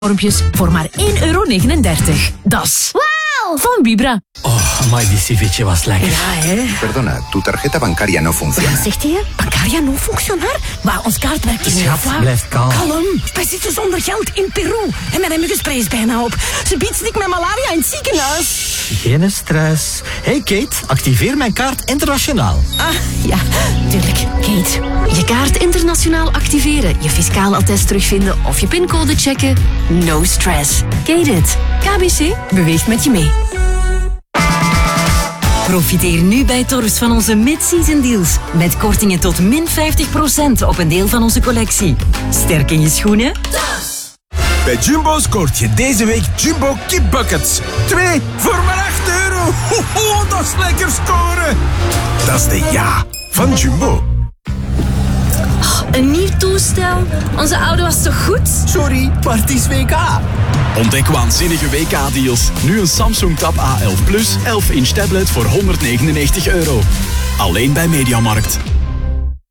vormpjes voor maar €1,39. Dat is ¡Wow! van Vibra. Oh, amai, die ceviche was lekker. Ja, hè? Perdona, tu tarjeta bancaria no funciona. Zegt hij? Bancaria no functionar? Maar ons kaart werkt niet. Schat, blijf kalm. Kalm. Wij zitten zonder geld in Peru. En mijn muggenspray is bijna op. Ze biedt stik met malaria in het ziekenhuis. Geen stress. Hey Kate, activeer mijn kaart internationaal. Ah, ja, tuurlijk. Kate. Je kaart internationaal activeren, je fiscaal attest terugvinden of je pincode checken. No stress. Kate it. KBC beweegt met je mee. Profiteer nu bij Torfs van onze mid-season deals. Met kortingen tot min 50% op een deel van onze collectie. Sterk in je schoenen? Bij Jumbo scoort je deze week Jumbo kipbuckets. 2 voor maar €8. Ho, dat is lekker scoren. Dat is de ja van Jumbo. Een nieuw toestel? Onze oude was toch goed? Sorry, maar het is WK. Ontdek waanzinnige WK-deals. Nu een Samsung Tab A11 Plus 11-inch tablet voor €199. Alleen bij Mediamarkt.